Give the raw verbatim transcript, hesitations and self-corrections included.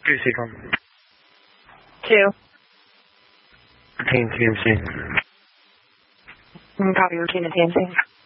Two Seacom. Two. Retain T M C. Copy, retain the T M C.